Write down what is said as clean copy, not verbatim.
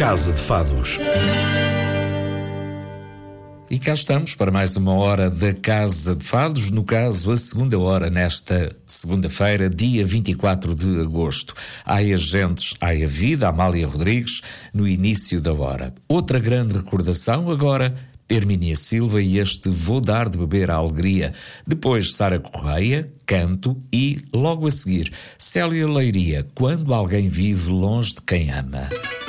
Casa de Fados. E cá estamos para mais uma hora da Casa de Fados, no caso a segunda hora nesta segunda-feira, dia 24 de agosto. Ai as gentes, ai a vida, Amália Rodrigues, no início da hora. Outra grande recordação agora, Hermínia Silva e este Vou Dar de Beber à Alegria. Depois Sara Correia, Canto e, logo a seguir, Célia Leiria, Quando Alguém Vive Longe de Quem Ama.